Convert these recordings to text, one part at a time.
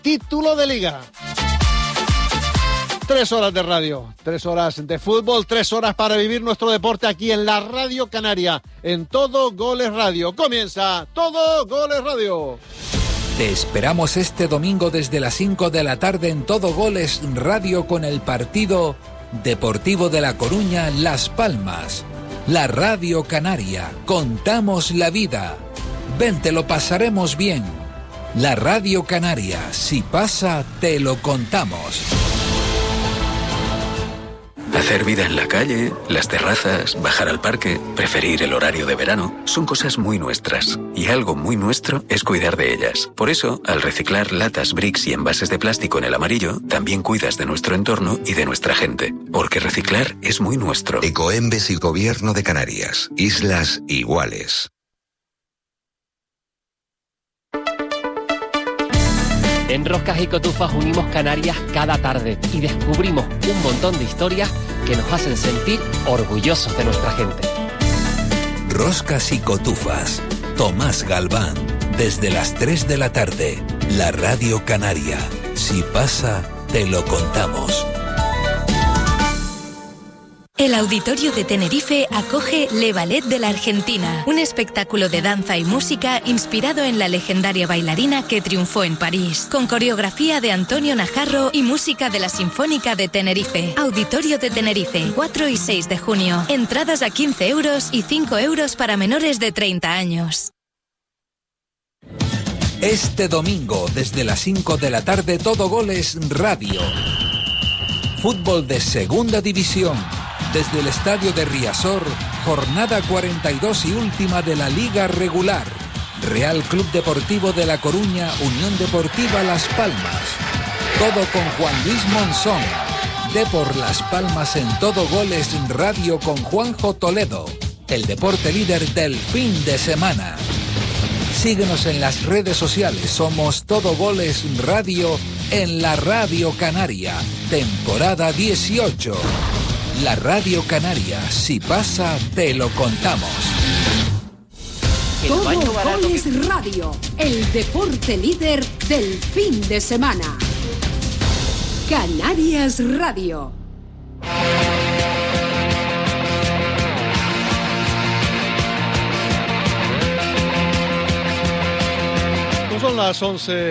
título de Liga. 3 horas de radio, 3 horas de fútbol, 3 horas para vivir nuestro deporte aquí en la Radio Canaria, en Todo Goles Radio. Comienza Todo Goles Radio. Te esperamos este domingo desde las 5 de la tarde en Todo Goles Radio con el partido Deportivo de La Coruña, Las Palmas. La Radio Canaria, contamos la vida. Ven, te lo pasaremos bien. La Radio Canaria, si pasa, te lo contamos. Hacer vida en la calle, las terrazas, bajar al parque, preferir el horario de verano, son cosas muy nuestras. Y algo muy nuestro es cuidar de ellas. Por eso, al reciclar latas, bricks y envases de plástico en el amarillo, también cuidas de nuestro entorno y de nuestra gente. Porque reciclar es muy nuestro. Ecoembes y Gobierno de Canarias. Islas iguales. En Roscas y Cotufas unimos Canarias cada tarde y descubrimos un montón de historias que nos hacen sentir orgullosos de nuestra gente. Roscas y Cotufas, Tomás Galván, desde las 3 de la tarde, la Radio Canaria. Si pasa, te lo contamos. El Auditorio de Tenerife acoge Le Ballet de la Argentina, un espectáculo de danza y música inspirado en la legendaria bailarina que triunfó en París, con coreografía de Antonio Najarro y música de la Sinfónica de Tenerife. Auditorio de Tenerife, 4 y 6 de junio. Entradas a 15 euros y 5 euros para menores de 30 años. Este domingo, desde las 5 de la tarde, Todo Goles Radio. Fútbol de Segunda División. Desde el estadio de Riazor, jornada 42 y última de la Liga Regular. Real Club Deportivo de La Coruña, Unión Deportiva Las Palmas. Todo con Juan Luis Monzón. Depor Las Palmas en Todo Goles Radio con Juanjo Toledo. El deporte líder del fin de semana. Síguenos en las redes sociales. Somos Todo Goles Radio en la Radio Canaria. Temporada 18. La Radio Canaria, si pasa, te lo contamos. Todo Goles Radio, el deporte líder del fin de semana. Canarias Radio. Son las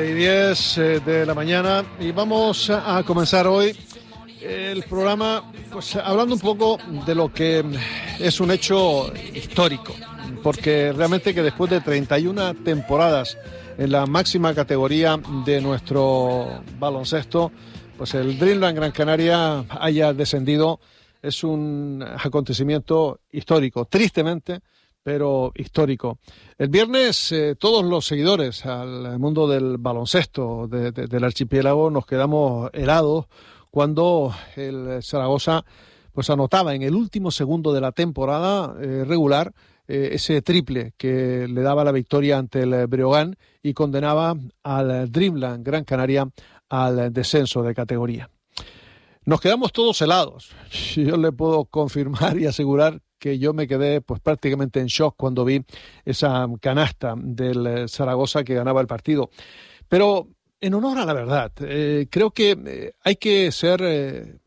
11:10 de la mañana y vamos a comenzar hoy el programa pues hablando un poco de lo que es un hecho histórico, porque realmente que después de 31 temporadas en la máxima categoría de nuestro baloncesto, pues el Dreamland Gran Canaria haya descendido es un acontecimiento histórico, tristemente, pero histórico. El viernes todos los seguidores al mundo del baloncesto del archipiélago nos quedamos helados cuando el Zaragoza pues anotaba en el último segundo de la temporada regular ese triple que le daba la victoria ante el Breogán y condenaba al Dreamland Gran Canaria al descenso de categoría. Nos quedamos todos helados. Yo le puedo confirmar y asegurar que yo me quedé pues prácticamente en shock cuando vi esa canasta del Zaragoza que ganaba el partido. Pero en honor a la verdad, creo que hay que ser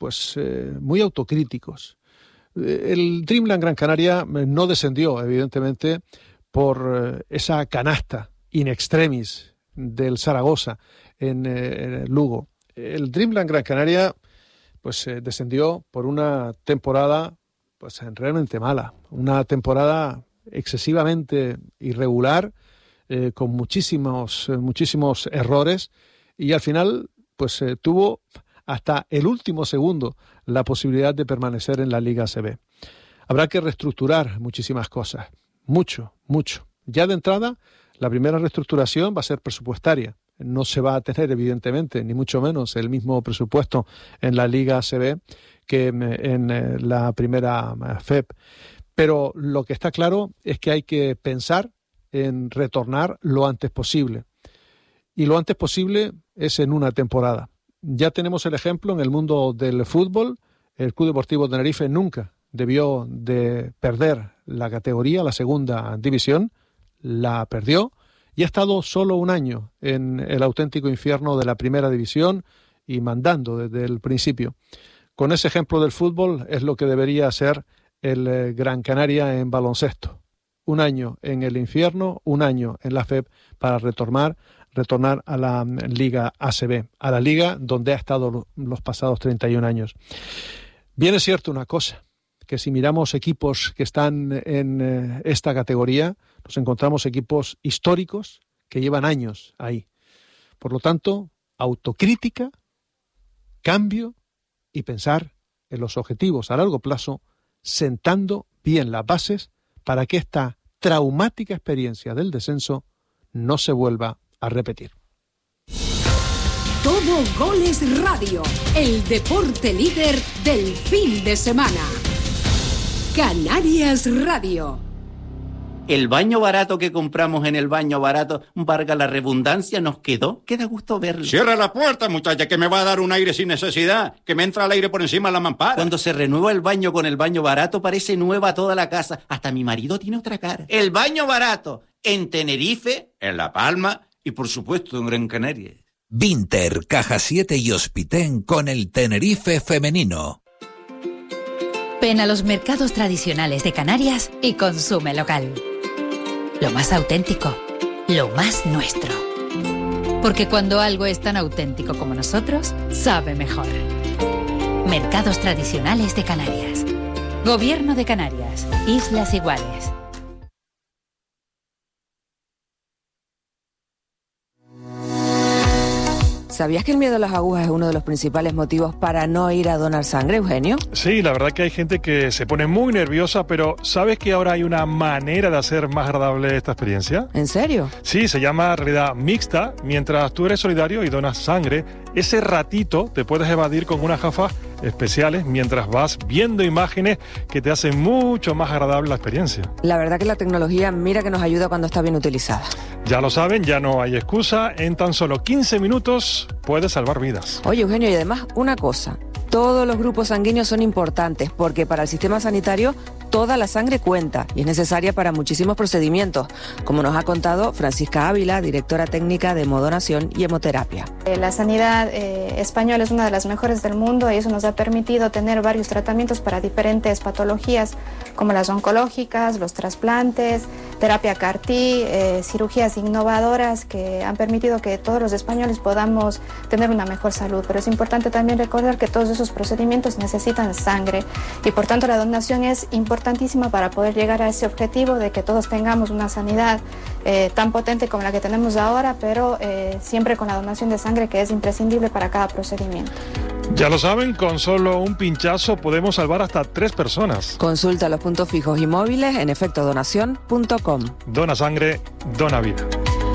muy autocríticos. El Dreamland Gran Canaria no descendió, evidentemente, por esa canasta in extremis del Zaragoza en Lugo. El Dreamland Gran Canaria descendió por una temporada realmente mala, una temporada excesivamente irregular, con muchísimos errores, y al final tuvo hasta el último segundo la posibilidad de permanecer en la Liga ACB. Habrá que reestructurar muchísimas cosas, mucho. Ya de entrada, la primera reestructuración va a ser presupuestaria. No se va a tener, evidentemente, ni mucho menos el mismo presupuesto en la Liga ACB que en la primera FEP. Pero lo que está claro es que hay que pensar en retornar lo antes posible. Y lo antes posible es en una temporada. Ya tenemos el ejemplo en el mundo del fútbol. El Club Deportivo Tenerife nunca debió de perder la categoría, la segunda división. La perdió y ha estado solo un año en el auténtico infierno de la primera división y mandando desde el principio. Con ese ejemplo del fútbol es lo que debería ser el Gran Canaria en baloncesto. Un año en el infierno, un año en la FEP para retornar a la Liga ACB, a la liga donde ha estado los pasados 31 años. Bien es cierto una cosa, que si miramos equipos que están en esta categoría, nos encontramos equipos históricos que llevan años ahí. Por lo tanto, autocrítica, cambio y pensar en los objetivos a largo plazo, sentando bien las bases para que esta traumática experiencia del descenso no se vuelva a repetir. Todo Goles Radio, el deporte líder del fin de semana. Canarias Radio. El baño barato que compramos en el baño barato, valga la redundancia, nos quedó. Queda gusto verlo. Cierra la puerta, muchacha, que me va a dar un aire sin necesidad. Que me entra el aire por encima de la mampara. Cuando se renueva el baño con el baño barato, parece nueva toda la casa. Hasta mi marido tiene otra cara. El baño barato, en Tenerife, en La Palma y por supuesto en Gran Canaria. Vinter, Caja 7 y Hospitén con el Tenerife femenino. Ven a los mercados tradicionales de Canarias y consume local. Lo más auténtico, lo más nuestro. Porque cuando algo es tan auténtico como nosotros, sabe mejor. Mercados tradicionales de Canarias. Gobierno de Canarias. Islas Iguales. ¿Sabías que el miedo a las agujas es uno de los principales motivos para no ir a donar sangre, Eugenio? Sí, la verdad que hay gente que se pone muy nerviosa, pero ¿sabes que ahora hay una manera de hacer más agradable esta experiencia? ¿En serio? Sí, se llama realidad mixta. Mientras tú eres solidario y donas sangre, ese ratito te puedes evadir con unas gafas especiales mientras vas viendo imágenes que te hacen mucho más agradable la experiencia. La verdad que la tecnología mira que nos ayuda cuando está bien utilizada. Ya lo saben, ya no hay excusa. En tan solo 15 minutos puedes salvar vidas. Oye, Eugenio, y además una cosa. Todos los grupos sanguíneos son importantes porque para el sistema sanitario toda la sangre cuenta y es necesaria para muchísimos procedimientos, como nos ha contado Francisca Ávila, directora técnica de Hemodonación y Hemoterapia. La sanidad española es una de las mejores del mundo y eso nos ha permitido tener varios tratamientos para diferentes patologías como las oncológicas, los trasplantes, terapia CAR-T, cirugías innovadoras que han permitido que todos los españoles podamos tener una mejor salud. Pero es importante también recordar que todos esos procedimientos necesitan sangre y por tanto la donación es importantísima para poder llegar a ese objetivo de que todos tengamos una sanidad tan potente como la que tenemos ahora, pero siempre con la donación de sangre que es imprescindible para cada procedimiento. Ya lo saben, con solo un pinchazo podemos salvar hasta 3 personas. Consulta los puntos fijos y móviles en efectodonación.com. Dona sangre, dona vida.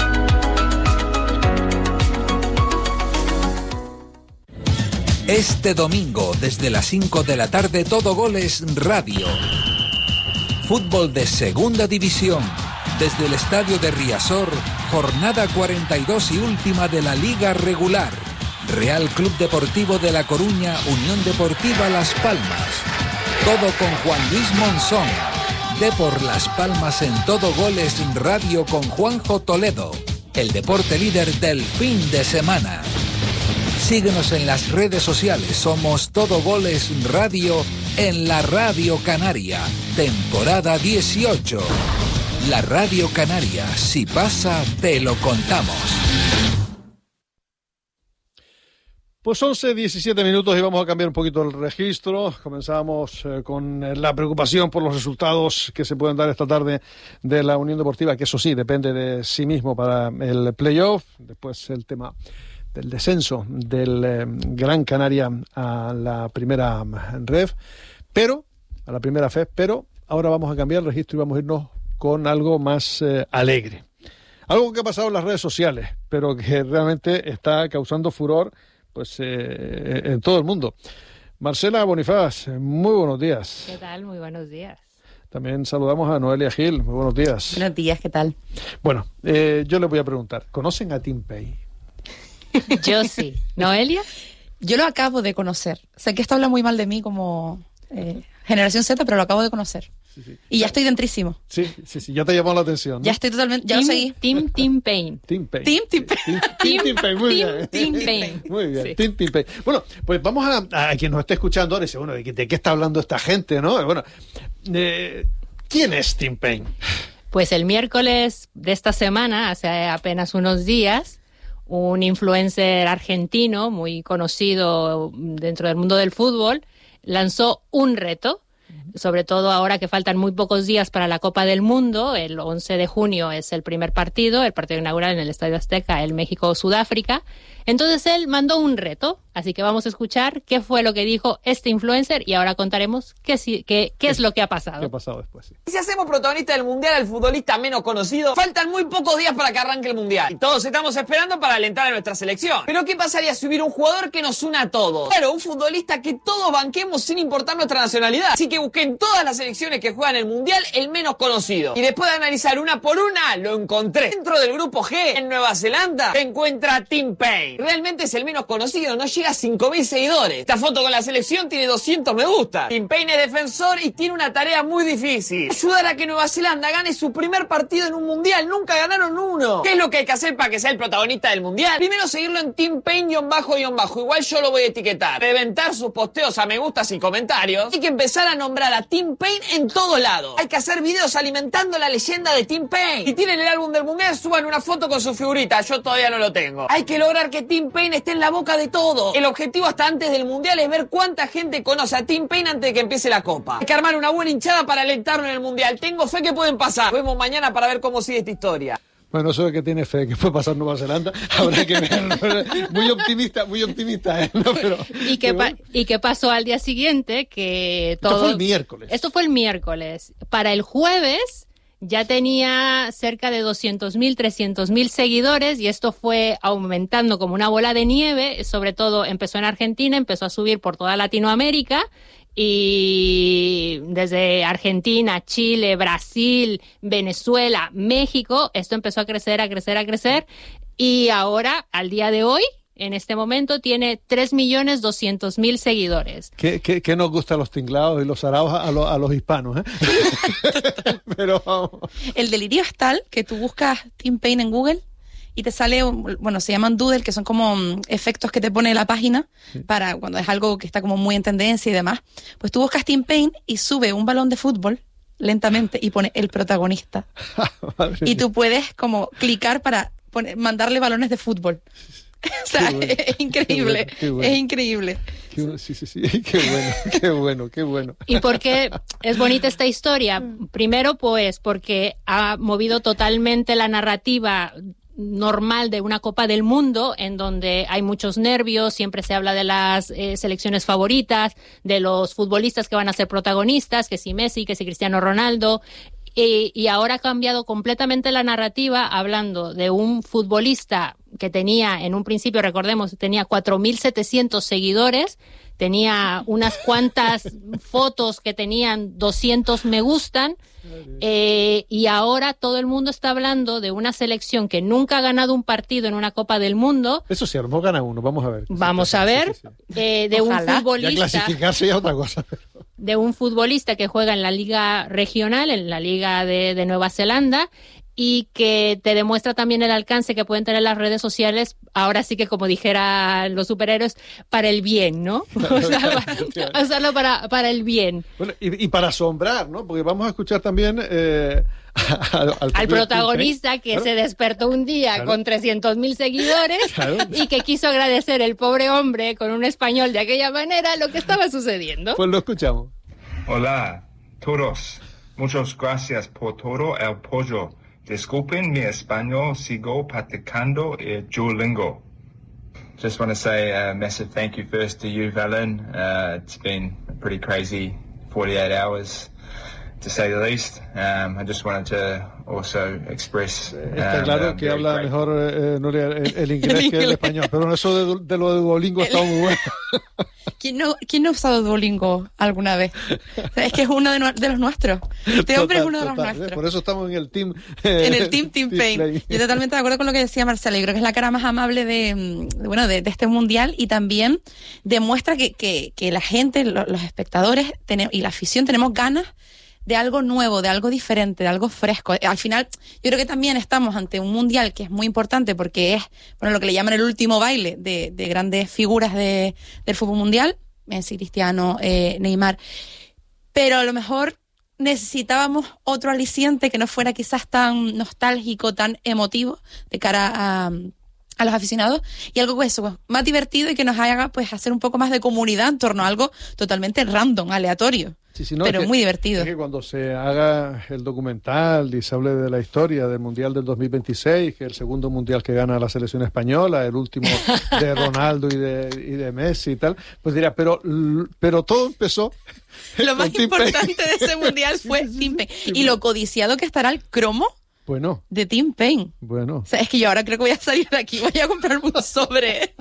Este domingo, desde las 5 de la tarde, Todo Goles Radio. Fútbol de Segunda División. Desde el estadio de Riazor, jornada 42 y última de la Liga Regular. Real Club Deportivo de La Coruña, Unión Deportiva Las Palmas. Todo con Juan Luis Monzón. De por Las Palmas en Todo Goles Radio con Juanjo Toledo. El deporte líder del fin de semana. Síguenos en las redes sociales. Somos Todo Goles Radio en la Radio Canaria. Temporada 18. La Radio Canaria. Si pasa, te lo contamos. Pues 11:17 minutos y vamos a cambiar un poquito el registro. Comenzamos con la preocupación por los resultados que se pueden dar esta tarde de la Unión Deportiva, que eso sí, depende de sí mismo para el playoff. Después el tema del descenso del Gran Canaria a la primera ref, pero ahora vamos a cambiar el registro y vamos a irnos con algo más alegre. Algo que ha pasado en las redes sociales, pero que realmente está causando furor pues en todo el mundo. Marcela Bonifaz, muy buenos días. ¿Qué tal? Muy buenos días. También saludamos a Noelia Gil, muy buenos días. Buenos días, ¿qué tal? Bueno, yo les voy a preguntar, ¿conocen a Tim Pay? Yo sí. ¿Noelia? Yo lo acabo de conocer. Sé que esto habla muy mal de mí como generación Z, pero lo acabo de conocer. Y ya estoy dentrísimo. Sí, ya te llamó la atención, ¿no? Ya estoy totalmente, ya lo seguí. Team Pain. Team Pain. Team Pain, muy bien. Team Pain. Muy bien, Sí. Team Pain. Bueno, pues vamos a quien nos esté escuchando ahora y dice, bueno, ¿de qué está hablando esta gente, no? Bueno, ¿quién es Team Pain? Pues el miércoles de esta semana, hace apenas unos días, un influencer argentino muy conocido dentro del mundo del fútbol lanzó un reto, sobre todo ahora que faltan muy pocos días para la Copa del Mundo. El 11 de junio es el primer partido, el partido inaugural en el Estadio Azteca, el México-Sudáfrica. Entonces él mandó un reto, así que vamos a escuchar qué fue lo que dijo este influencer y ahora contaremos qué es lo que ha pasado. ¿Qué ha pasado después? Sí. Si hacemos protagonista del Mundial al futbolista menos conocido, faltan muy pocos días para que arranque el Mundial. Y todos estamos esperando para alentar a nuestra selección. Pero ¿qué pasaría si hubiera un jugador que nos una a todos? Claro, un futbolista que todos banquemos sin importar nuestra nacionalidad. Así que busqué en todas las selecciones que juegan el Mundial el menos conocido. Y después de analizar una por una, lo encontré. Dentro del grupo G, en Nueva Zelanda, se encuentra Team Pain. Realmente es el menos conocido, no llega a 5.000 seguidores. Esta foto con la selección tiene 200 me gusta. Team Pain es defensor y tiene una tarea muy difícil: ayudar a que Nueva Zelanda gane su primer partido en un mundial. Nunca ganaron uno. ¿Qué es lo que hay que hacer para que sea el protagonista del mundial? Primero seguirlo en Team Pain__. Igual yo lo voy a etiquetar. Reventar sus posteos a me gustas y comentarios. Hay que empezar a nombrar a Team Pain en todos lados. Hay que hacer videos alimentando la leyenda de Team Pain. Si tienen el álbum del mundial, suban una foto con su figurita. Yo todavía no lo tengo. Hay que lograr que Team Pain esté en la boca de todo. El objetivo hasta antes del mundial es ver cuánta gente conoce a Team Pain antes de que empiece la copa. Hay que armar una buena hinchada para alentarlo en el mundial. Tengo fe que pueden pasar. Nos vemos mañana para ver cómo sigue esta historia. Bueno, eso de que tiene fe que puede pasar Nueva Zelanda, habrá que ver. Muy optimista, ¿no? Pero, ¿Y qué pasó al día siguiente? Que todo... Esto fue el miércoles. Esto fue el miércoles. Para el jueves ya tenía cerca de 200.000, 300.000 seguidores y esto fue aumentando como una bola de nieve. Sobre todo empezó en Argentina, empezó a subir por toda Latinoamérica. Y desde Argentina, Chile, Brasil, Venezuela, México, esto empezó a crecer. Y ahora, al día de hoy, en este momento, tiene 3.200.000 seguidores. ¿Qué nos gusta a los tinglados y los araos a los hispanos? Pero vamos. El delirio es tal que tú buscas Team Pain en Google y te sale, bueno, se llaman doodle, que son como efectos que te pone la página para cuando es algo que está como muy en tendencia y demás. Pues tú buscas Team Pain y sube un balón de fútbol lentamente y pone el protagonista. Y tú puedes como clicar para mandarle balones de fútbol. O sea, bueno, es increíble, es increíble. Sí, qué bueno. ¿Y por qué es bonita esta historia? Primero, pues, porque ha movido totalmente la narrativa normal de una Copa del Mundo, en donde hay muchos nervios, siempre se habla de las selecciones favoritas, de los futbolistas que van a ser protagonistas, que si Messi, que si Cristiano Ronaldo, y ahora ha cambiado completamente la narrativa, hablando de un futbolista que tenía, en un principio, recordemos, tenía 4.700 seguidores, tenía unas cuantas fotos que tenían 200 me gustan, y ahora todo el mundo está hablando de una selección que nunca ha ganado un partido en una Copa del Mundo. Eso sí, a lo mejor gana uno, vamos a ver. De un futbolista. Ya clasificarse ya otra cosa. De un futbolista que juega en la liga regional, en la liga de Nueva Zelanda, y que te demuestra también el alcance que pueden tener las redes sociales, ahora sí que, como dijeran los superhéroes, para el bien, ¿no? Usarlo para el bien. Bueno, y para asombrar, ¿no? Porque vamos a escuchar también al protagonista que se despertó un día con 300.000 seguidores y que quiso agradecer el pobre hombre con un español de aquella manera lo que estaba sucediendo. Pues lo escuchamos. Hola, todos. Muchas gracias por todo el apoyo. Disculpen mi español, sigo practicando el Duolingo. Just want to say a massive thank you first to you, Valen. It's been a pretty crazy 48 hours, to say the least. I just wanted to also express... Está claro que habla mejor Nuria, el inglés que el español, pero eso de lo de Duolingo está muy bueno. ¿Quién no ha usado Duolingo alguna vez? O sea, es que es uno de los nuestros. Este hombre es uno de los nuestros. Por eso estamos en el team... en el Team Pain. Yo totalmente de acuerdo con lo que decía Marcela. Yo creo que es la cara más amable de este mundial, y también demuestra que la gente, los espectadores y la afición tenemos ganas de algo nuevo, de algo diferente, de algo fresco. Al final, yo creo que también estamos ante un mundial que es muy importante porque es, bueno, lo que le llaman el último baile de grandes figuras del fútbol mundial, Messi, Cristiano, Neymar. Pero a lo mejor necesitábamos otro aliciente que no fuera quizás tan nostálgico, tan emotivo de cara a los aficionados, y algo pues, más divertido y que nos haga pues hacer un poco más de comunidad en torno a algo totalmente random, aleatorio. Sí, no, pero muy divertido. Es que cuando se haga el documental y se hable de la historia del Mundial del 2026, que es el segundo Mundial que gana la selección española, el último de Ronaldo y de Messi y tal, pues dirá, pero todo empezó... Lo más importante de ese Mundial fue Tim Payne. Y lo codiciado que estará el cromo de Tim Payne. Bueno. O sea, es que yo ahora creo que voy a salir de aquí, voy a comprarme un sobre.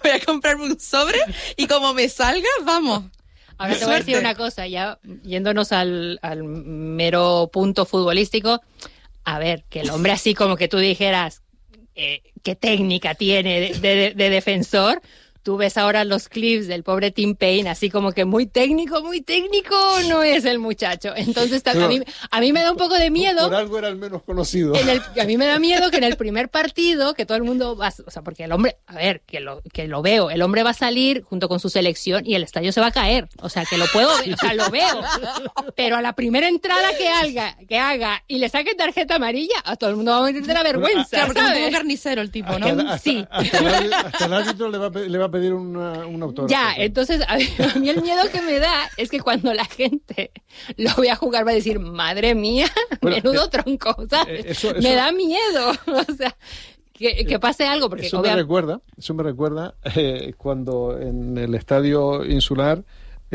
Y como me salga, vamos. Ahora te voy a decir una cosa, ya yéndonos al mero punto futbolístico. A ver, que el hombre así como que tú dijeras qué técnica tiene de defensor. Tú ves ahora los clips del pobre Tim Payne, así como que muy técnico no es el muchacho. Entonces a mí me da un poco de miedo. Por algo era el menos conocido. A mí me da miedo que en el primer partido, que todo el mundo va, o sea, porque el hombre, a ver, que lo veo, el hombre va a salir junto con su selección y el estadio se va a caer. O sea, que lo puedo ver, o sea, lo veo. Pero a la primera entrada que haga y le saque tarjeta amarilla, a todo el mundo va a morir de la vergüenza. Claro, porque es ¿sabes? un poco carnicero el tipo, ¿no? Sí. Hasta el árbitro le va a pedir un autógrafo. Ya, entonces a mí el miedo que me da es que cuando la gente lo vea jugar va a decir, madre mía, bueno, menudo tronco, ¿sabes? Eso, me da miedo, o sea, que pase algo. Porque eso me recuerda cuando en el estadio insular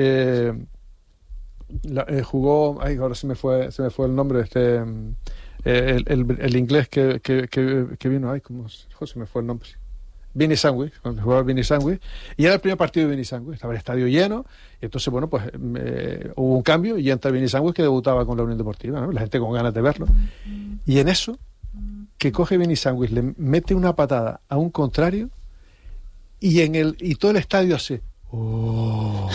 jugó, ahora se me fue el nombre, el inglés que vino, ¿cómo se me fue el nombre? Vinny Sandwich, cuando jugaba Vinny Sandwich, y era el primer partido de Vinny Sandwich, estaba el estadio lleno, y entonces, bueno, pues hubo un cambio y entra Vinny Sandwich, que debutaba con la Unión Deportiva, ¿no? La gente con ganas de verlo. Y en eso, que coge Vinny Sandwich, le mete una patada a un contrario, y todo el estadio hace ¡oh!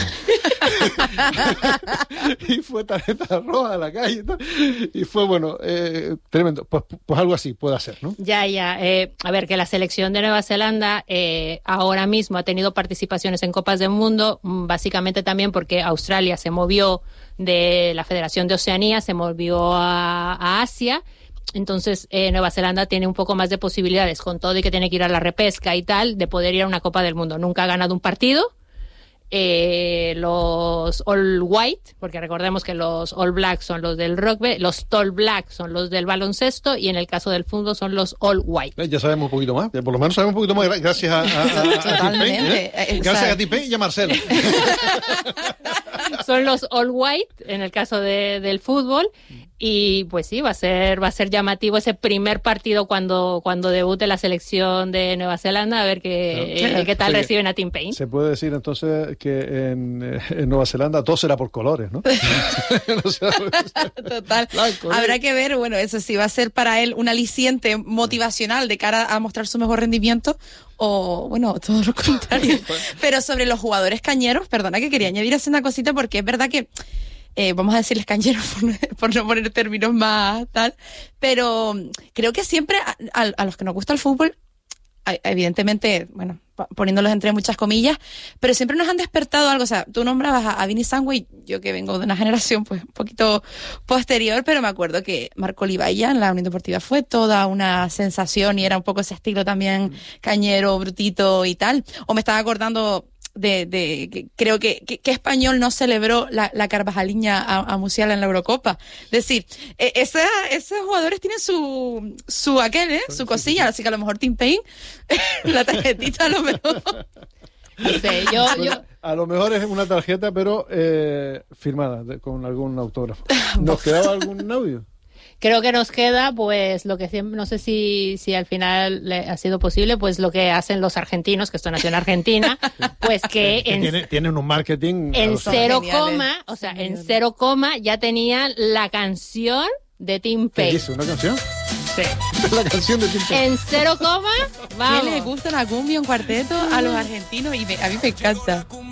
Y fue tarjeta roja a la calle y fue, bueno, tremendo. Pues algo así puede hacer, ¿no? Ya. A ver, que la selección de Nueva Zelanda ahora mismo ha tenido participaciones en Copas del Mundo, básicamente también porque Australia se movió de la Federación de Oceanía, se movió a Asia. Entonces Nueva Zelanda tiene un poco más de posibilidades, con todo y que tiene que ir a la repesca y tal, de poder ir a una Copa del Mundo. Nunca ha ganado un partido. Los All White, porque recordemos que los All Black son los del rugby, los Tall Black son los del baloncesto, y en el caso del fútbol son los All White. Ya sabemos un poquito más, por lo menos sabemos un poquito más gracias a Tim Payne, gracias a Tim Payne y a Marcelo. Son los All White en el caso del fútbol. Y pues sí, va a ser llamativo ese primer partido cuando debute la selección de Nueva Zelanda, a ver qué tal reciben a Tim Payne. Se puede decir entonces que en Nueva Zelanda todo será por colores, ¿no? Total. Habrá que ver, bueno, eso sí va a ser para él un aliciente motivacional de cara a mostrar su mejor rendimiento, o bueno, todo lo contrario. Pero sobre los jugadores cañeros, perdona que quería añadir así una cosita, porque es verdad que vamos a decirles cañeros por no poner términos más tal, pero creo que siempre a los que nos gusta el fútbol, evidentemente, bueno, poniéndolos entre muchas comillas, pero siempre nos han despertado algo. O sea, tú nombrabas a Vinny Sandwich, yo que vengo de una generación pues un poquito posterior, pero me acuerdo que Marco Olivaya en la Unión Deportiva fue toda una sensación y era un poco ese estilo también cañero, brutito y tal. O me estaba acordando de creo que español no celebró la Carvajaliña a Musiala en la Eurocopa. Es decir, esos jugadores tienen su aquel, su cosilla, así que a lo mejor Tim Payne, la tarjetita a lo mejor. No sé, a lo mejor es una tarjeta, pero firmada con algún autógrafo. ¿Nos quedaba algún audio? Creo que nos queda, pues, lo que siempre, no sé si al final ha sido posible, pues lo que hacen los argentinos, que esto nació en Argentina, pues que tienen un marketing en 0, o sea, en 0, ya tenían la canción de Tim Payne. ¿Qué dice? ¿Una canción? Sí. La canción de Tim Payne. En 0, vamos. ¿Qué les gusta la cumbia, un cuarteto a los argentinos? Y a mí me encanta.